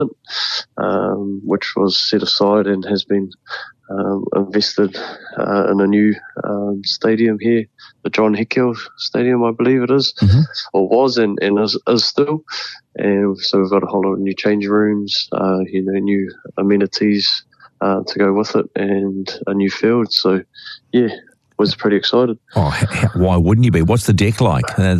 which was set aside and has been invested in a new stadium here, the John Hickhill Stadium, I believe it is, or was and is still. And so we've got a whole lot of new change rooms, new amenities to go with it, and a new field. So, yeah, was pretty excited. Oh, why wouldn't you be? What's the deck like?